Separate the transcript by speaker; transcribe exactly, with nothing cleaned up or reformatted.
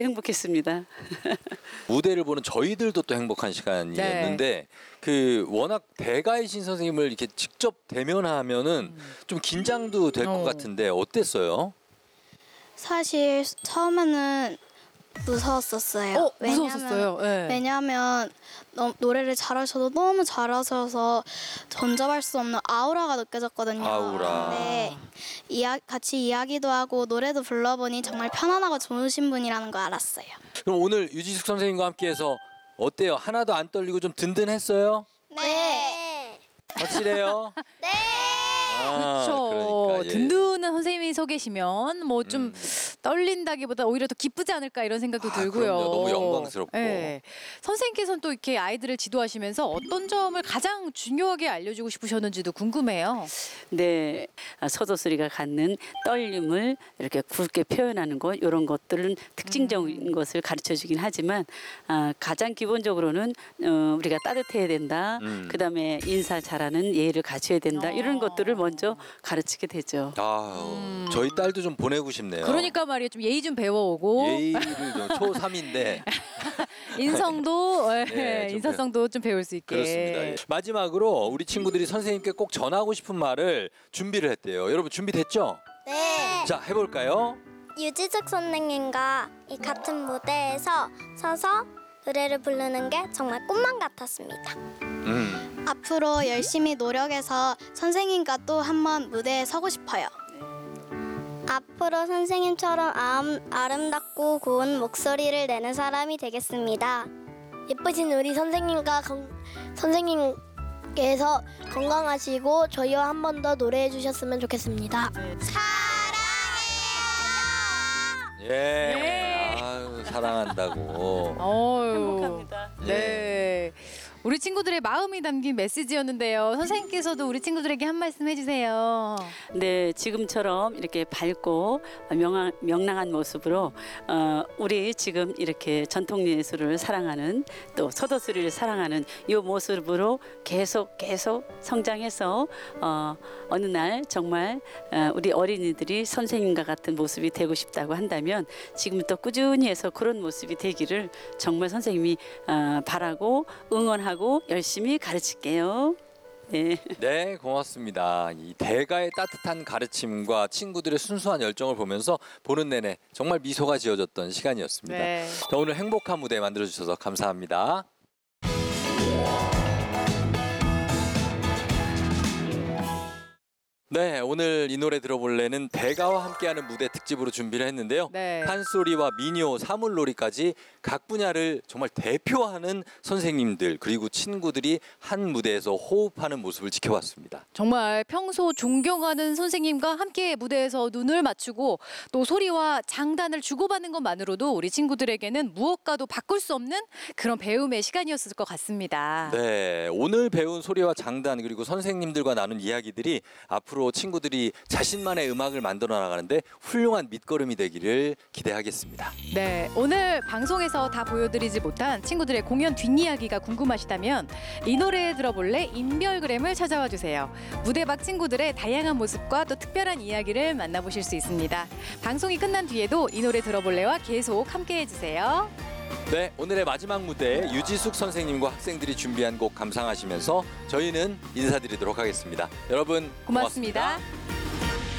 Speaker 1: 행복했습니다.
Speaker 2: 무대를 보는 저희들도 또 행복한 시간이었는데
Speaker 3: 네.
Speaker 2: 그 워낙 대가이신 선생님을 이렇게 직접 대면하면은
Speaker 3: 음.
Speaker 2: 좀 긴장도 될 것
Speaker 3: 어.
Speaker 2: 같은데 어땠어요?
Speaker 4: 사실 처음에는 무서웠었어요.
Speaker 3: 어,
Speaker 4: 왜냐면-
Speaker 3: 무서웠었어요. 네.
Speaker 4: 왜냐하면 너, 노래를 잘하셔도 너무 잘하셔서 전접할 수 없는 아우라가 느껴졌거든요.
Speaker 2: 아우라.
Speaker 4: 근데 이야, 같이 이야기도 하고 노래도 불러보니 정말 편안하고 좋으신 분이라는 거 알았어요.
Speaker 2: 그럼 오늘 유지숙 선생님과 함께해서 어때요? 하나도 안 떨리고 좀 든든했어요?
Speaker 4: 네.
Speaker 2: 확실해요?
Speaker 4: 네.
Speaker 2: 아,
Speaker 3: 그렇죠.
Speaker 2: 그러니까, 예.
Speaker 3: 든든한 선생님이 서 계시면 뭐 좀
Speaker 2: 음.
Speaker 3: 떨린다기보다 오히려 더 기쁘지 않을까 이런 생각도
Speaker 2: 아,
Speaker 3: 들고요.
Speaker 2: 그럼요. 너무 영광스럽고.
Speaker 3: 네. 선생님께서는 또 이렇게 아이들을 지도하시면서 어떤 점을 가장 중요하게 알려주고 싶으셨는지도 궁금해요.
Speaker 1: 네, 아, 서도소리가 갖는 떨림을 이렇게 굵게 표현하는 것 이런 것들은 특징적인
Speaker 3: 음.
Speaker 1: 것을 가르쳐주긴 하지만 아, 가장 기본적으로는 어, 우리가 따뜻해야 된다.
Speaker 2: 음.
Speaker 1: 그다음에 인사 잘하는 예의를 갖춰야 된다.
Speaker 3: 어.
Speaker 1: 이런 것들을 먼저 가르치게 되죠.
Speaker 2: 아, 저희 딸도 좀 보내고 싶네요.
Speaker 3: 음. 그러니까 말이에요. 좀 예의 좀 배워오고
Speaker 2: 예의를 좀 초삼인데
Speaker 3: 인성도 예,
Speaker 2: 네, 좀
Speaker 3: 인사성도 좀 배울 수 있게.
Speaker 2: 그렇습니다. 예. 마지막으로 우리 친구들이 선생님께 꼭 전하고 싶은 말을 준비를 했대요. 여러분 준비됐죠?
Speaker 5: 네.
Speaker 2: 자, 해볼까요?
Speaker 5: 유지숙 선생님과 이 같은 무대에서 서서 노래를 부르는 게 정말 꿈만 같았습니다.
Speaker 2: 음.
Speaker 4: 앞으로 열심히 노력해서 선생님과 또 한 번 무대에 서고 싶어요.
Speaker 5: 앞으로 선생님처럼 아름, 아름답고 고운 목소리를 내는 사람이 되겠습니다. 예쁘신 우리 선생님과 건, 선생님께서 건강하시고 저희와 한 번 더 노래해 주셨으면 좋겠습니다.
Speaker 2: 예.
Speaker 3: 예.
Speaker 2: 아유, 사랑한다고.
Speaker 3: 어유.
Speaker 1: 행복합니다.
Speaker 3: 네. 우리 친구들의 마음이 담긴 메시지였는데요. 선생님께서도 우리 친구들에게 한 말씀 해주세요.
Speaker 1: 네, 지금처럼 이렇게 밝고 명랑, 명랑한 모습으로 어, 우리 지금 이렇게 전통 예술을 사랑하는 또 서도소리를 사랑하는 이 모습으로 계속 계속 성장해서 어, 어느 날 정말 어, 우리 어린이들이 선생님과 같은 모습이 되고 싶다고 한다면 지금부터 꾸준히 해서 그런 모습이 되기를 정말 선생님이 어, 바라고 응원하고 열심히 가르칠게요. 네.
Speaker 2: 네, 고맙습니다. 이 대가의 따뜻한 가르침과 친구들의 순수한 열정을 보면서 보는 내내 정말 미소가 지어졌던 시간이었습니다.
Speaker 3: 네.
Speaker 2: 자, 오늘 행복한 무대 만들어주셔서 감사합니다. 네, 오늘 이 노래 들어볼래는 대가와 함께하는 무대 특집으로 준비를 했는데요.
Speaker 3: 네.
Speaker 2: 판소리와 민요, 사물놀이까지 각 분야를 정말 대표하는 선생님들 그리고 친구들이 한 무대에서 호흡하는 모습을 지켜봤습니다.
Speaker 3: 정말 평소 존경하는 선생님과 함께 무대에서 눈을 맞추고 또 소리와 장단을 주고받는 것만으로도 우리 친구들에게는 무엇과도 바꿀 수 없는 그런 배움의 시간이었을 것 같습니다.
Speaker 2: 네, 오늘 배운 소리와 장단 그리고 선생님들과 나눈 이야기들이 앞으로 친구들이 자신만의 음악을 만들어 나가는데 훌륭한 밑거름이 되기를 기대하겠습니다.
Speaker 3: 네, 오늘 방송에서 다 보여드리지 못한 친구들의 공연 뒷이야기가 궁금하시다면 이 노래 들어볼래 인별그램을 찾아와 주세요. 무대 밖 친구들의 다양한 모습과 또 특별한 이야기를 만나보실 수 있습니다. 방송이 끝난 뒤에도 이 노래 들어볼래와 계속 함께해 주세요.
Speaker 2: 네, 오늘의 마지막 무대 유지숙 선생님과 학생들이 준비한 곡 감상하시면서 저희는 인사드리도록 하겠습니다. 여러분
Speaker 3: 고맙습니다.
Speaker 2: 고맙습니다.